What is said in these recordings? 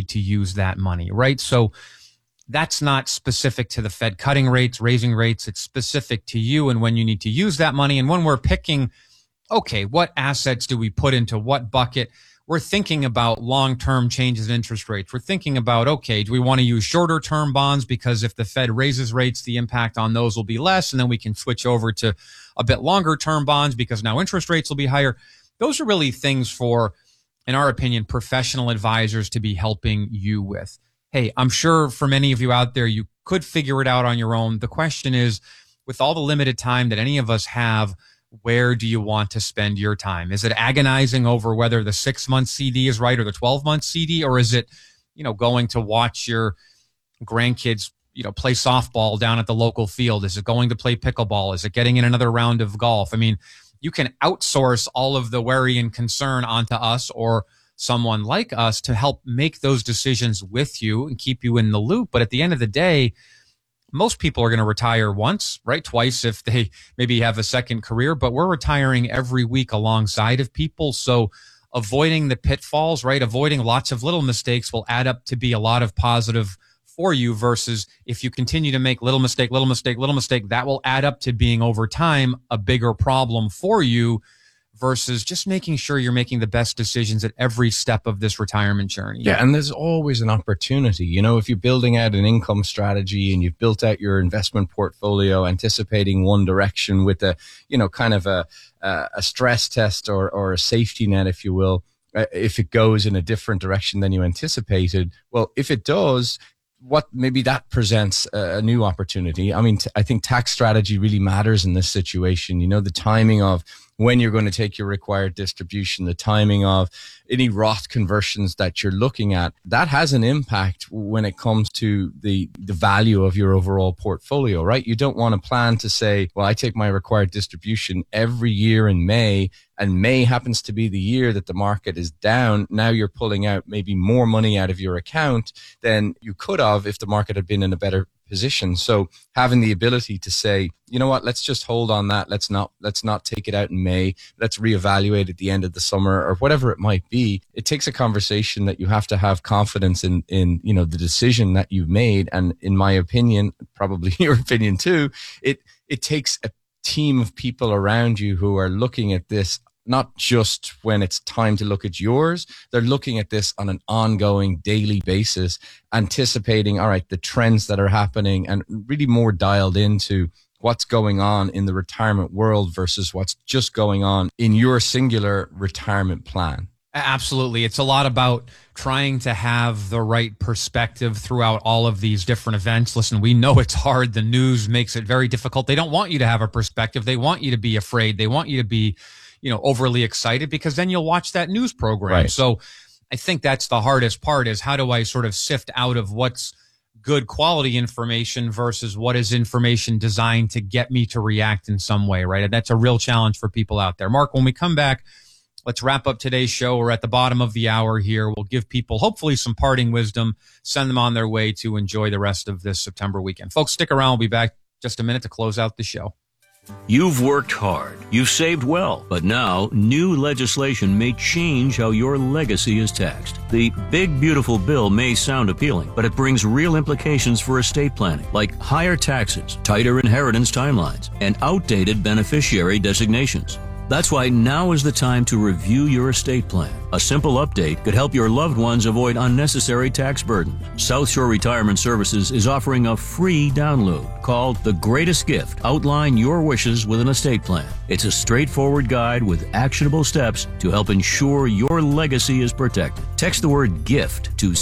need to use that money, right? So that's not specific to the Fed cutting rates, raising rates. It's specific to you and when you need to use that money. And when we're picking, okay, what assets do we put into what bucket? We're thinking about long-term changes in interest rates. We're thinking about, okay, do we want to use shorter-term bonds? Because if the Fed raises rates, the impact on those will be less. And then we can switch over to a bit longer-term bonds because now interest rates will be higher. Those are really things for, in our opinion, professional advisors to be helping you with. Hey, I'm sure for many of you out there, you could figure it out on your own. The question is, with all the limited time that any of us have, where do you want to spend your time? Is it agonizing over whether the 6-month CD is right or the 12-month CD? Or is it, going to watch your grandkids, play softball down at the local field? Is it going to play pickleball? Is it getting in another round of golf? I mean, you can outsource all of the worry and concern onto us or someone like us to help make those decisions with you and keep you in the loop. But at the end of the day, most people are going to retire once, right? Twice if they maybe have a second career, but we're retiring every week alongside of people. So avoiding the pitfalls, right? Avoiding lots of little mistakes will add up to be a lot of positive for you versus if you continue to make little mistake, that will add up to being over time a bigger problem for you versus just making sure you're making the best decisions at every step of this retirement journey. Yeah, and there's always an opportunity. If you're building out an income strategy and you've built out your investment portfolio anticipating one direction with a, kind of a stress test or a safety net, if you will, if it goes in a different direction than you anticipated, well, if it does, maybe that presents a new opportunity. I mean, I think tax strategy really matters in this situation. The timing of when you're going to take your required distribution, the timing of any Roth conversions that you're looking at, that has an impact when it comes to the value of your overall portfolio, right? You don't want to plan to say, well, I take my required distribution every year in May, and May happens to be the year that the market is down. Now you're pulling out maybe more money out of your account than you could have if the market had been in a better position. So having the ability to say, you know what, let's just hold on that. Let's not take it out in May. Let's reevaluate at the end of the summer or whatever it might be. It takes a conversation that you have to have confidence in, the decision that you've made. And in my opinion, probably your opinion too, it takes a team of people around you who are looking at this not just when it's time to look at yours. They're looking at this on an ongoing daily basis, anticipating, all right, the trends that are happening and really more dialed into what's going on in the retirement world versus what's just going on in your singular retirement plan. Absolutely. It's a lot about trying to have the right perspective throughout all of these different events. Listen, we know it's hard. The news makes it very difficult. They don't want you to have a perspective. They want you to be afraid. They want you to be overly excited because then you'll watch that news program. Right. So I think that's the hardest part is how do I sort of sift out of what's good quality information versus what is information designed to get me to react in some way, right? And that's a real challenge for people out there. Mark, when we come back, let's wrap up today's show. We're at the bottom of the hour here. We'll give people hopefully some parting wisdom, send them on their way to enjoy the rest of this September weekend. Folks, stick around. We'll be back just a minute to close out the show. You've worked hard, you've saved well, but now new legislation may change how your legacy is taxed. The big beautiful bill may sound appealing, but it brings real implications for estate planning, like higher taxes, tighter inheritance timelines, and outdated beneficiary designations. That's why now is the time to review your estate plan. A simple update could help your loved ones avoid unnecessary tax burdens. South Shore Retirement Services is offering a free download called The Greatest Gift. Outline your wishes with an estate plan. It's a straightforward guide with actionable steps to help ensure your legacy is protected. Text the word GIFT to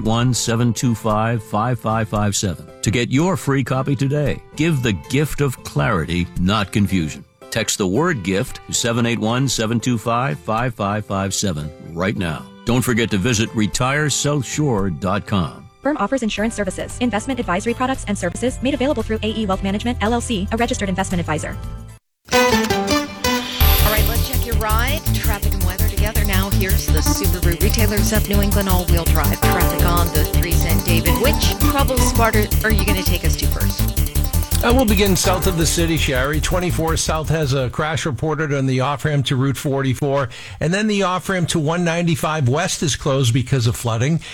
781-725-5557 to get your free copy today. Give the gift of clarity, not confusion. Text the word GIFT to 781-725-5557 right now. Don't forget to visit retiresouthshore.com. Firm offers insurance services, investment advisory products and services made available through AE Wealth Management, LLC, a registered investment advisor. All right, let's check your ride. Traffic and weather together now. Here's the Subaru Retailers of New England all-wheel drive traffic on the 3 David. Which trouble spot are you going to take us to first? We'll begin south of the city, Sherry. 24 South has a crash reported on the off-ramp to Route 44. And then the off-ramp to 195 West is closed because of flooding.